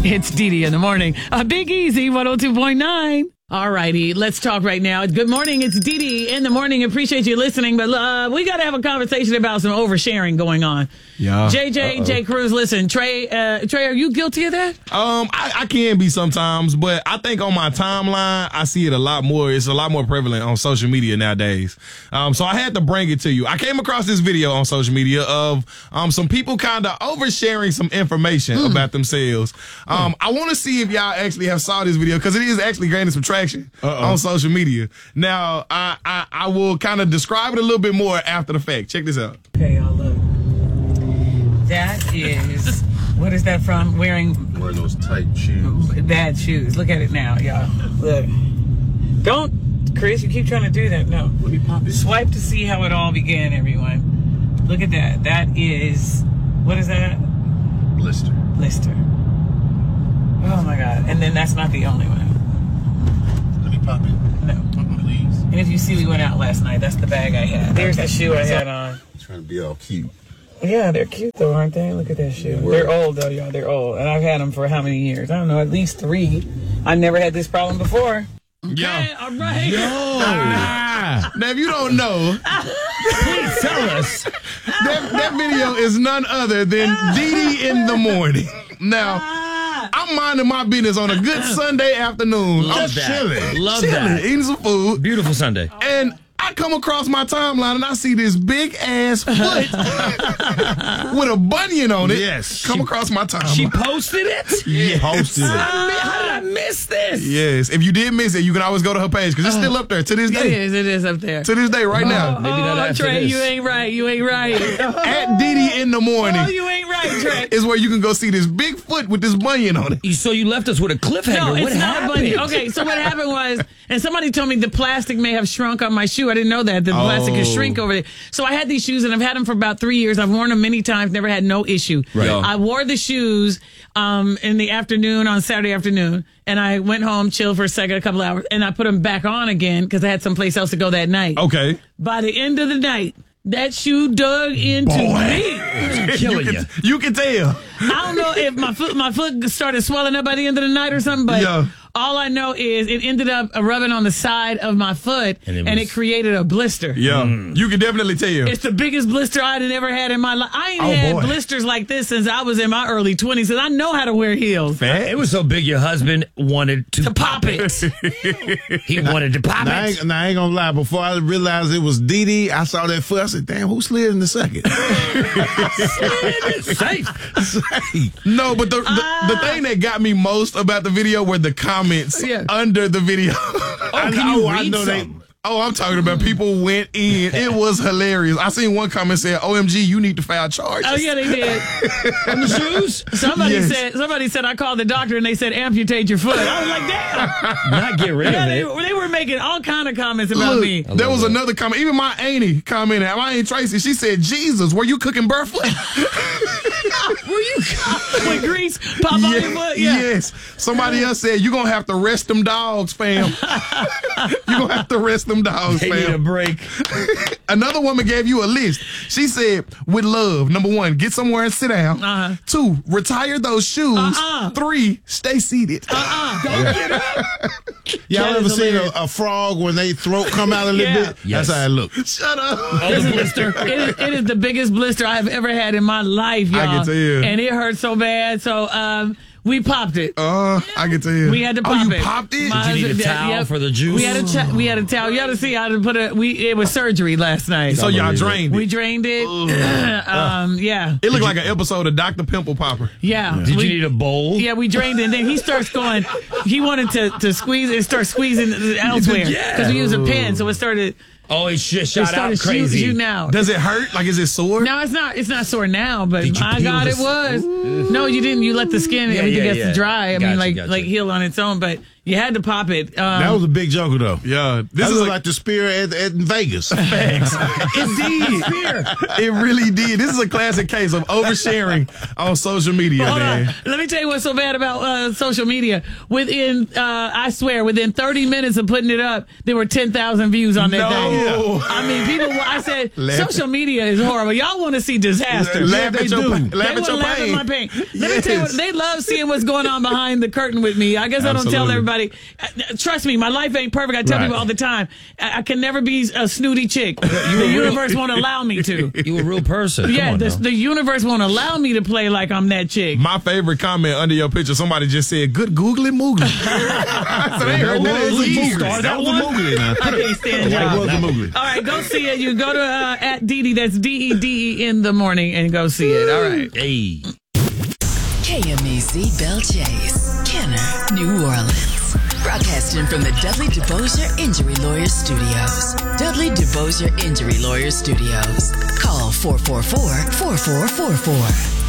It's Dee in the morning. Big Easy, 102.9. All righty, let's talk right now. Good morning, it's Dee in the morning. Appreciate you listening, but we got to have a conversation about some oversharing going on. Yeah. J. Cruz, listen, Trey, are you guilty of that? I can be sometimes, but I think on my timeline, I see it a lot more. It's a lot more prevalent on social media nowadays. So I had to bring it to you. I came across this video on social media of some people kind of oversharing some information about themselves. I want to see if y'all actually have saw this video because it is actually gaining some traction on social media. Now, I will kind of describe it a little bit more after the fact. Check this out. Okay, y'all look. That is, what is that from? Wearing those tight shoes. Bad shoes. Look at it now, y'all. Look. Don't, Chris, you keep trying to do that. No. Let me pop it. Swipe to see how it all began, everyone. Look at that. That is, what is that? Blister. Oh my God. And then that's not the only one. Let me pop it. No. Please. And if you see, we went out last night. That's the bag I had. There's the shoe I had on. I'm trying to be all cute. Yeah, they're cute though, aren't they? Look at that shoe. They're old though, y'all. They're old. And I've had them for how many years? I don't know, at least 3. I never had this problem before. Okay, all right. Now, if you don't know, Please tell us. that video is none other than Dee in the morning. Now, I'm minding my business on a good Sunday afternoon. I'm chilling. Love chilling, that. eating some food. Beautiful Sunday. And I come across my timeline and I see this big ass foot with a bunion on it. Yes. Come across my timeline. She posted it? Yes. Posted it. How did I miss this? Yes. If you did miss it, you can always go to her page because it's still up there to this day. It is up there. To this day, right now. Maybe not after Trey, this. you ain't right. At Dee in the morning You ain't right, Trey. is where you can go see this big foot with this bunion on it. So you left us with a cliffhanger. No, what it's not happened? bunny. Okay, so what happened was, and somebody told me the plastic may have shrunk on my shoe. I didn't know that. The plastic can shrink over there. So I had these shoes, and I've had them for about 3 years. I've worn them many times, never had no issue. Right. I wore the shoes in the afternoon, on Saturday afternoon, and I went home, chilled for a second, a couple hours, and I put them back on again because I had someplace else to go that night. Okay. By the end of the night, that shoe dug into me. Killing you. You can tell. I don't know if my foot started swelling up by the end of the night or something, but all I know is it ended up rubbing on the side of my foot, and it created a blister. Yeah, you can definitely tell. It's the biggest blister I'd ever had in my life. I ain't had blisters like this since I was in my early 20s, and I know how to wear heels. It was so big your husband wanted to Pop it. He wanted to pop I it. ain't gonna lie. Before I realized it was Dee, I saw that foot. I said, "Damn, who slid in the second?" Safe. No, but the thing that got me most about the video were the comments under the video. I know they. I'm talking about people went in. It was hilarious. I seen one comment said, "OMG, you need to file charges." Oh yeah, they did. On the shoes? Somebody said I called the doctor and they said amputate your foot. I was like, damn. Not get rid of it. They were making all kind of comments about Look, me. there was another comment. Even my auntie commented. My Aunt Tracy, she said, "Jesus, were you cooking barefoot?" Were you with grease pop on your foot? Yeah. Yes. Somebody else said, "You're gonna have to rest them dogs, fam." You're gonna have to rest them dogs, They need a fam. break. Another woman gave you a list. She said, with love, number 1, get somewhere and sit down. 2, retire those shoes. 3, stay seated. Don't get up. Y'all That ever is seen hilarious. a frog when they throat come out a little bit? Yes. That's how it look. Shut up. Oh, the blister. It is the biggest blister I have ever had in my life, y'all. I can tell. And it hurt so bad. So we popped it. I can tell. We had to pop you it. popped it? My Did you need a husband- towel for the juice? We had a towel. You ought to see how to put it. It was surgery last night. So y'all drained We it. drained it. Yeah. It looked like an episode of Dr. Pimple Popper. Yeah. Did you need a bowl? Yeah, we drained it, and then he starts going. He wanted to squeeze and start squeezing elsewhere because we use a pen, so it started. Oh, he shot started out crazy. shooting out. Does it hurt? Like, is it sore? No, it's not. It's not sore now, but Did you my peel God, the it was. No, you didn't. You let the skin, everything gets to dry. I mean, Gotcha. like heal on its own. But You had to pop it. That was a big joker, though. Yeah, This is is like the spear at Vegas. It did. It really did. This is a classic case of oversharing on social media, Hold man. on. Let me tell you what's so bad about social media. I swear, within 30 minutes of putting it up, there were 10,000 views on that No. thing. I mean, people, I said, social media is horrible. Y'all want to see disaster. Laugh at your pain. They Laugh at want to your laugh at pain. my pain. Let me tell you what, they love seeing what's going on behind the curtain with me. I guess I don't tell Absolutely. everybody. Trust me, my life ain't perfect. I tell Right. people all the time. I can never be a snooty chick. The universe won't allow me to. You a real person. Come Yeah, on now. the universe won't allow me to play like I'm that chick. My favorite comment under your picture, somebody just said, "Good googly moogly." So they heard that in years. That was a Moogly now. I can't stand That y'all. was a Moogly. All right, go see it. You go to at Dede, that's DEDE in the morning, and go see it. All right. Hey. KMEZ Bell Chase, Kenner, New Orleans. Broadcasting from the Dudley DeBosier Injury Lawyers Studios. Dudley DeBosier Injury Lawyers Studios. Call 444-4444.